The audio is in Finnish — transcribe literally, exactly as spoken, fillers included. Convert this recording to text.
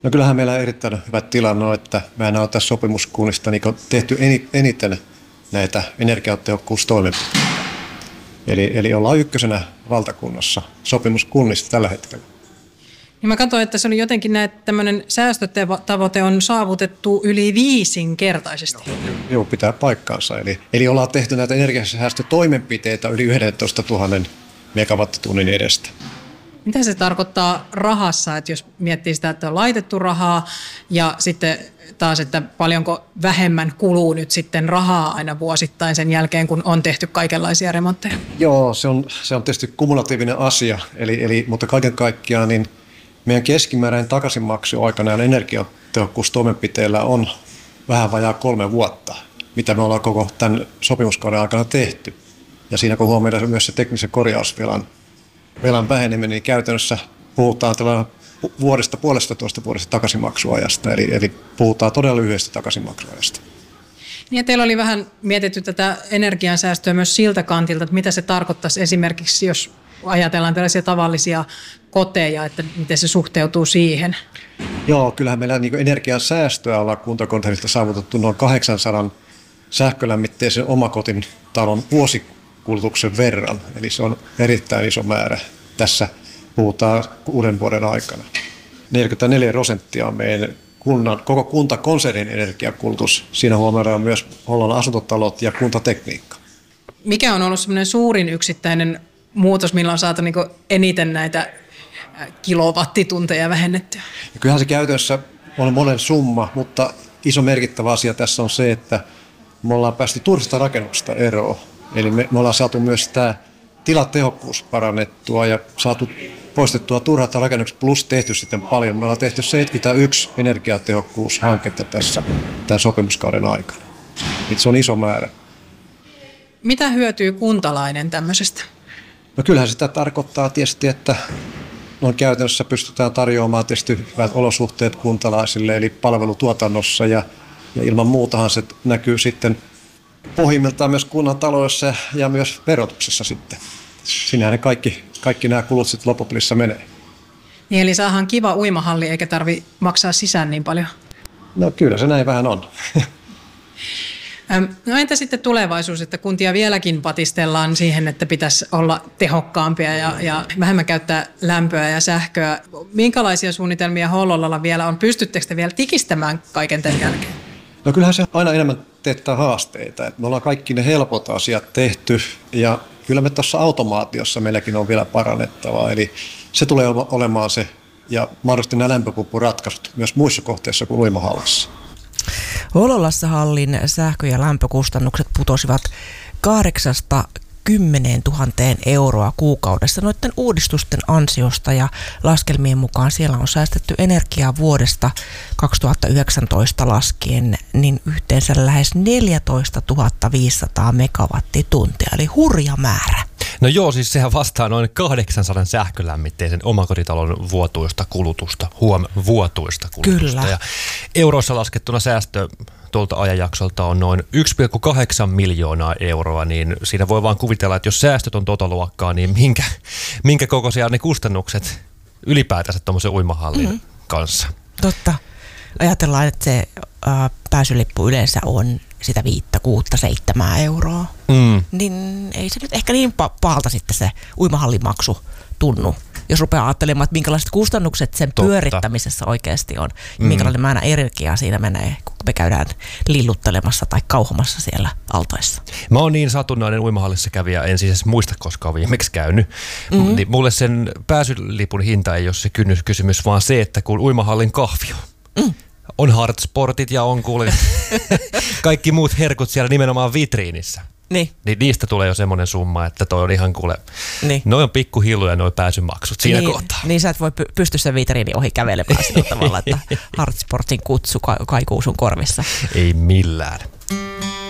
No kyllähän meillä on erittäin hyvä tilanne, että mehän on tässä sopimuskunnista niin tehty eniten näitä energiatehokkuustoimenpiteitä. Eli, eli ollaan ykkösenä valtakunnassa sopimuskunnista tällä hetkellä. Ja mä katsoin, että se oli jotenkin näin, että tämmöinen säästötavoite on saavutettu yli viisinkertaisesti. Joo, joo pitää paikkaansa. Eli, eli ollaan tehty näitä energiasäästötoimenpiteitä yli yksitoista tuhatta megawattitunnin edestä. Mitä se tarkoittaa rahassa, että jos miettii sitä, että on laitettu rahaa ja sitten taas, että paljonko vähemmän kuluu nyt sitten rahaa aina vuosittain sen jälkeen, kun on tehty kaikenlaisia remontteja? Joo, se on, se on tietysti kumulatiivinen asia, eli, eli, mutta kaiken kaikkiaan niin meidän keskimääräinen takaisinmaksu aikana ja energiatehokkuustoimenpiteillä on vähän vajaa kolme vuotta, mitä me ollaan koko tämän sopimuskauden aikana tehty. Ja siinä kun huomioidaan myös se teknisen korjausvelan velan väheneminen, niin käytännössä puhutaan vuodesta puolesta toista vuodesta takaisinmaksuajasta, eli, eli puhutaan todella lyhyestä takaisinmaksuajasta. Niin ja teillä oli vähän mietitty tätä energiansäästöä myös siltä kantilta, että mitä se tarkoittaisi esimerkiksi, jos ajatellaan tällaisia tavallisia koteja, että miten se suhteutuu siihen? Joo, kyllähän meillä niin energiansäästöä ollaan kuntakonsernista saavutettu noin kahdeksansataa sähkölämmitteisen omakotitalon vuosikulutuksen verran, eli se on erittäin iso määrä. Tässä puhutaan kuuden vuoden aikana. neljäkymmentäneljä prosenttia on meidän kunnan, koko kuntakonsernin energiakulutus. Siinä huomioidaan myös Hollolan asuntotalot ja kuntatekniikka. Mikä on ollut semmoinen suurin yksittäinen muutos, millä on saatu niin kuin eniten näitä kilowattitunteja vähennettyä? Ja kyllähän se käytössä on monen summa, mutta iso merkittävä asia tässä on se, että me ollaan päästy turhista rakennuksista eroon. Eli me, me ollaan saatu myös tämä tilatehokkuus parannettua ja saatu poistettua turhat rakennukset plus tehty sitten paljon. Me ollaan tehty seitsemänkymmentäyksi energiatehokkuushanketta tässä tämän sopimuskauden aikana. Se on iso määrä. Mitä hyötyy kuntalainen tämmöisestä? No kyllähän sitä tarkoittaa tietysti, että noin käytännössä pystytään tarjoamaan tietysti hyvät olosuhteet kuntalaisille, eli palvelutuotannossa ja, ja ilman muutahan se näkyy sitten pohjimmiltaan myös kunnan taloudessa ja myös verotuksessa sitten. Siinähän ne kaikki, kaikki nämä kulut sitten loppupelissä menee. Niin, eli saahan kiva uimahalli eikä tarvitse maksaa sisään niin paljon? No kyllä se näin vähän on. No entä sitten tulevaisuus, että kuntia vieläkin patistellaan siihen, että pitäisi olla tehokkaampia ja, ja vähemmän käyttää lämpöä ja sähköä. Minkälaisia suunnitelmia Hollolalla vielä on? Pystyttekö te vielä tikistämään kaiken tämän jälkeen? No kyllähän se aina enemmän teettää haasteita. Me ollaan kaikki ne helpot asiat tehty ja kyllä me tuossa automaatiossa meilläkin on vielä parannettavaa. Eli se tulee olemaan se ja mahdollisesti nämä lämpöpumppuratkaisut myös muissa kohteissa kuin uimahallissa. Hollolassa hallin sähkö- ja lämpökustannukset putosivat kahdeksasta kymmeneen tuhanteen euroa kuukaudessa noiden uudistusten ansiosta ja laskelmien mukaan siellä on säästetty energiaa vuodesta kaksituhattayhdeksäntoista laskien niin yhteensä lähes neljätoistatuhatta viisisataa megawattituntia, eli hurja määrä. No joo, siis sehän vastaa noin kahdeksansadan sähkölämmitteisen omakotitalon vuotuista kulutusta, huom, vuotuista kulutusta. Kyllä. Ja euroissa laskettuna säästö tuolta ajanjaksolta on noin yksi pilkku kahdeksan miljoonaa euroa, niin siinä voi vaan kuvitella, että jos säästöt on tota luokkaa, niin minkä, minkä kokoisia ne kustannukset ylipäätänsä tuommoisen uimahallin mm-hmm. kanssa. Totta. Ajatellaan, että se ä, pääsylippu yleensä on sitä viittä, kuutta, seitsemää euroa. Mm. Niin ei se nyt ehkä niin pahalta sitten se uimahallimaksu tunnu, jos rupeaa ajattelemaan, että minkälaiset kustannukset sen Totta. pyörittämisessä oikeasti on. Ja minkälainen määrä energiaa siinä menee, kun me käydään lilluttelemassa tai kauhomassa siellä altaissa. Mä oon niin satunnainen uimahallissa kävijä, en siis muista koskaan viimeksi käynyt. Mm-hmm. Niin mulle sen pääsylipun hinta ei ole se kysymys, vaan se, että kun uimahallin kahvio mm. on hardsportit ja on kuule kaikki muut herkut siellä nimenomaan vitriinissä. Niin. niin niistä tulee jo semmoinen summa, että toi on ihan kuule, niin. Noi on pikkuhilluja noi pääsymaksut siinä niin, kohtaa. Niin sä et voi py- pysty sen vitriinin ohi kävelemään sillä tavalla, että hardsportin kutsu ka- kaikuu sun korvissa. Ei millään.